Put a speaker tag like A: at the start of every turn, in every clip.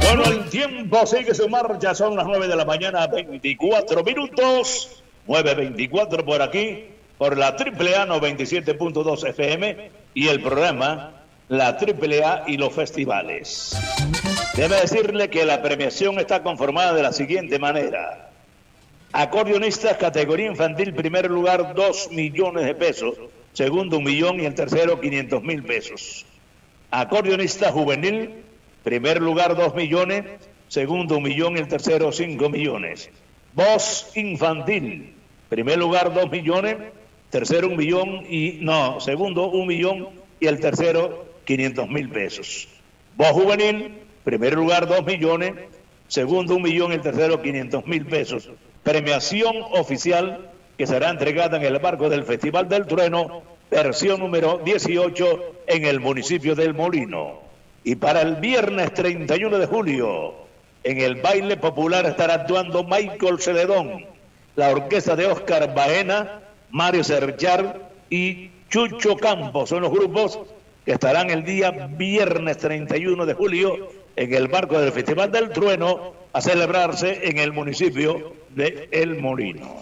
A: Bueno, el tiempo sigue su marcha, son las 9 de la mañana, 24 minutos, 9:24 por aquí, por la AAA 97.2 FM y el programa La AAA y los festivales. Debe decirle que la premiación está conformada de la siguiente manera. Acordeonistas, categoría infantil, primer lugar, 2 millones de pesos, segundo 1 millón y el tercero 500,000 pesos. Acordeonista juvenil, primer lugar 2 millones, segundo 1 millón y el tercero 5 millones. Voz infantil, primer lugar 2 millones, tercero 1 millón segundo 1 millón y el tercero 500,000 pesos. Voz juvenil, primer lugar 2 millones, segundo 1 millón y el tercero 500,000 pesos. Premiación oficial que será entregada en el marco del Festival del Trueno, versión número 18 en el municipio del Molino. Y para el viernes 31 de julio, en el baile popular estará actuando Michael Celedón, la orquesta de Oscar Baena, Mario Serchar y Chucho Campos. Son los grupos que estarán el día viernes 31 de julio en el marco del Festival del Trueno a celebrarse en el municipio de El Molino.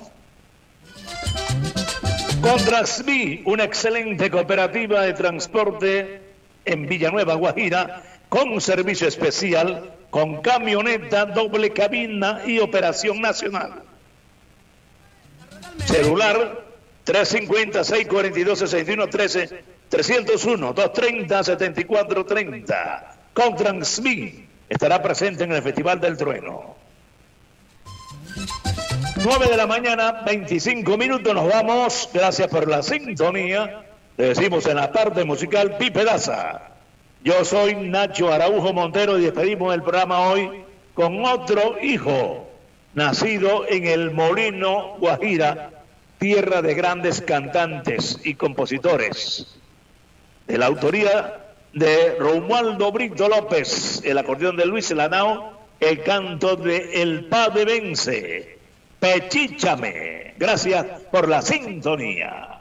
A: Contrasví, una excelente cooperativa de transporte en Villanueva, Guajira, con servicio especial, con camioneta, doble cabina y operación nacional. Celular 350-642-6113, 301-230-7430. Contrasví estará presente en el Festival del Trueno. 9 de la mañana, 25 minutos, nos vamos. Gracias por la sintonía. Le decimos en la parte musical Pipe Daza. Yo soy Nacho Araujo Montero y despedimos el programa hoy con otro hijo, nacido en el Molino, Guajira, tierra de grandes cantantes y compositores. De la autoría de Romualdo Brito López, el acordeón de Luis Lanao, el canto de El Padre Vence. Pechíchame. Gracias por la sintonía.